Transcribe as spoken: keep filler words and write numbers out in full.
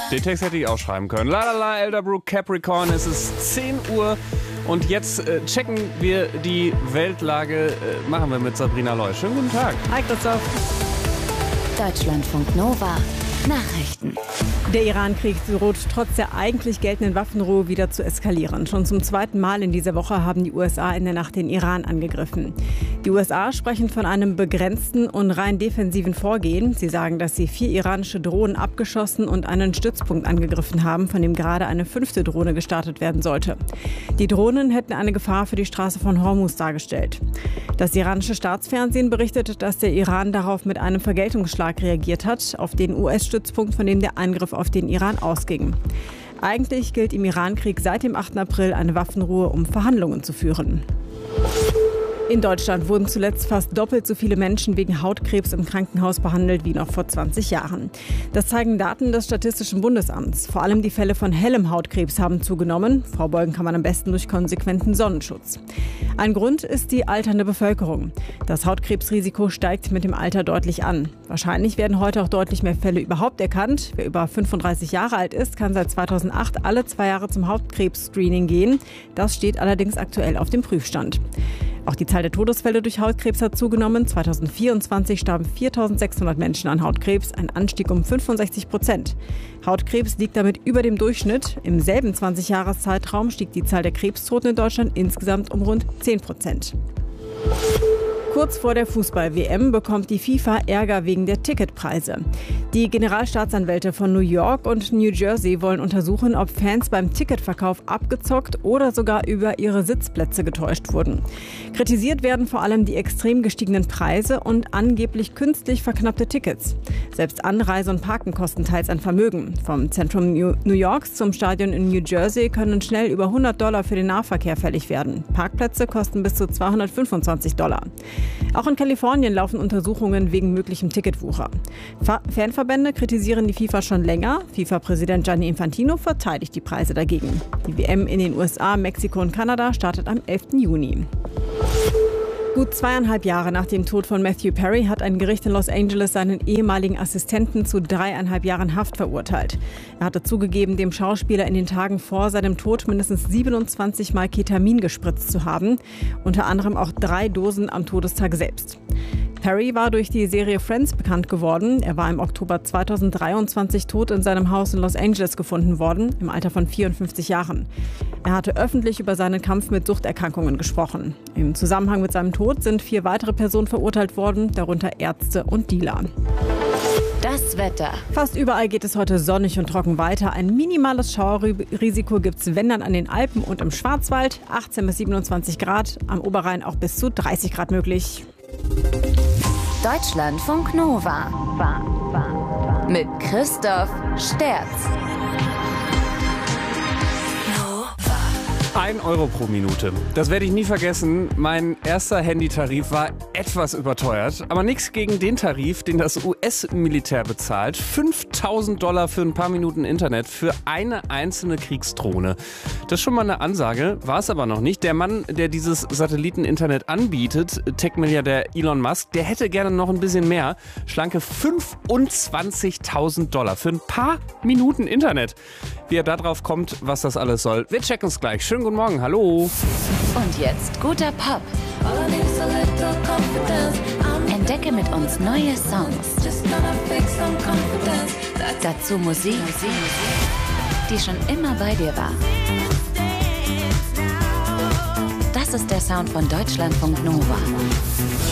Den Text hätte ich auch schreiben können. La la la, Elderbrook, Capricorn, es ist zehn Uhr und jetzt äh, checken wir die Weltlage. Äh, machen wir mit Sabrina Loy. Schönen guten Tag. Hi Christoph. Deutschlandfunk Nova Nachrichten. Der Iran-Krieg droht trotz der eigentlich geltenden Waffenruhe wieder zu eskalieren. Schon zum zweiten Mal in dieser Woche haben die U S A in der Nacht den Iran angegriffen. Die U S A sprechen von einem begrenzten und rein defensiven Vorgehen. Sie sagen, dass sie vier iranische Drohnen abgeschossen und einen Stützpunkt angegriffen haben, von dem gerade eine fünfte Drohne gestartet werden sollte. Die Drohnen hätten eine Gefahr für die Straße von Hormuz dargestellt. Das iranische Staatsfernsehen berichtet, dass der Iran darauf mit einem Vergeltungsschlag reagiert hat, auf den U S-Stützpunkt, von dem der Angriff auf den Iran ausging. Eigentlich gilt im Iran-Krieg seit dem achten April eine Waffenruhe, um Verhandlungen zu führen. In Deutschland wurden zuletzt fast doppelt so viele Menschen wegen Hautkrebs im Krankenhaus behandelt wie noch vor zwanzig Jahren. Das zeigen Daten des Statistischen Bundesamts. Vor allem die Fälle von hellem Hautkrebs haben zugenommen. Vorbeugen kann man am besten durch konsequenten Sonnenschutz. Ein Grund ist die alternde Bevölkerung. Das Hautkrebsrisiko steigt mit dem Alter deutlich an. Wahrscheinlich werden heute auch deutlich mehr Fälle überhaupt erkannt. Wer über fünfunddreißig Jahre alt ist, kann seit zweitausendacht alle zwei Jahre zum Hautkrebs-Screening gehen. Das steht allerdings aktuell auf dem Prüfstand. Auch die Zahl der Todesfälle durch Hautkrebs hat zugenommen. zweitausendvierundzwanzig starben viertausendsechshundert Menschen an Hautkrebs, ein Anstieg um fünfundsechzig Prozent. Hautkrebs liegt damit über dem Durchschnitt. Im selben zwanzig-Jahres-Zeitraum stieg die Zahl der Krebstoten in Deutschland insgesamt um rund zehn Prozent. Kurz vor der Fußball-W M bekommt die FIFA Ärger wegen der Ticketpreise. Die Generalstaatsanwälte von New York und New Jersey wollen untersuchen, ob Fans beim Ticketverkauf abgezockt oder sogar über ihre Sitzplätze getäuscht wurden. Kritisiert werden vor allem die extrem gestiegenen Preise und angeblich künstlich verknappte Tickets. Selbst Anreise und Parken kosten teils ein Vermögen. Vom Zentrum New Yorks zum Stadion in New Jersey können schnell über hundert Dollar für den Nahverkehr fällig werden. Parkplätze kosten bis zu zweihundertfünfundzwanzig Dollar. Auch in Kalifornien laufen Untersuchungen wegen möglichem Ticketwucher. Fa- Fanverbände kritisieren die FIFA schon länger. FIFA-Präsident Gianni Infantino verteidigt die Preise dagegen. Die W M in den U S A, Mexiko und Kanada startet am elften Juni. Gut zweieinhalb Jahre nach dem Tod von Matthew Perry hat ein Gericht in Los Angeles seinen ehemaligen Assistenten zu dreieinhalb Jahren Haft verurteilt. Er hatte zugegeben, dem Schauspieler in den Tagen vor seinem Tod mindestens siebenundzwanzig Mal Ketamin gespritzt zu haben, unter anderem auch drei Dosen am Todestag selbst. Perry war durch die Serie Friends bekannt geworden. Er war im Oktober zweitausenddreiundzwanzig tot in seinem Haus in Los Angeles gefunden worden, im Alter von vierundfünfzig Jahren. Er hatte öffentlich über seinen Kampf mit Suchterkrankungen gesprochen. Im Zusammenhang mit seinem Tod sind vier weitere Personen verurteilt worden, darunter Ärzte und Dealer. Das Wetter. Fast überall geht es heute sonnig und trocken weiter. Ein minimales Schauerrisiko gibt es, wenn dann an den Alpen und im Schwarzwald. achtzehn bis siebenundzwanzig Grad, am Oberrhein auch bis zu dreißig Grad möglich. Deutschlandfunk Nova mit Christoph Sterz. Ein Euro pro Minute. Das werde ich nie vergessen. Mein erster Handytarif war etwas überteuert. Aber nichts gegen den Tarif, den das U S-Militär bezahlt. fünftausend Dollar für ein paar Minuten Internet für eine einzelne Kriegsdrohne. Das ist schon mal eine Ansage, war es aber noch nicht. Der Mann, der dieses Satelliten-Internet anbietet, Tech-Milliardär Elon Musk, der hätte gerne noch ein bisschen mehr. Schlanke fünfundzwanzigtausend Dollar für ein paar Minuten Internet. Wie er da drauf kommt, was das alles soll, wir checken es gleich. Schönen guten Morgen, hallo. Und jetzt guter Pop. Entdecke mit uns neue Songs. Dazu Musik, die schon immer bei dir war. Das ist der Sound von Deutschlandfunk Nova.